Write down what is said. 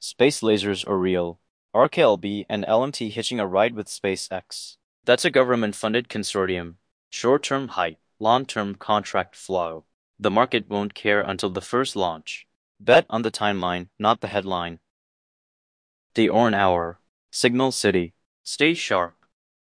Space lasers are real. RKLB and LMT hitching a ride with SpaceX. That's a government-funded consortium. Short-term hype, long-term contract flow. The market won't care until the first launch. Bet on the timeline, not the headline. The Orn Hour. Signal City. Stay sharp.